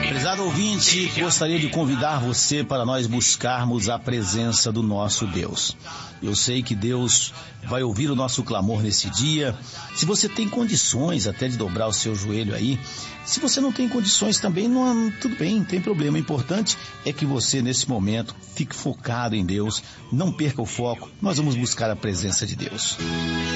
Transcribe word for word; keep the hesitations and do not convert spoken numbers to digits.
Prezado ouvinte, gostaria de convidar você para nós buscarmos a presença do nosso Deus. Eu sei que Deus vai ouvir o nosso clamor nesse dia. Se você tem condições até de dobrar o seu joelho aí, se você não tem condições também, não, tudo bem, não tem problema. O importante é que você nesse momento fique focado em Deus, não perca o foco. Nós vamos buscar a presença de Deus.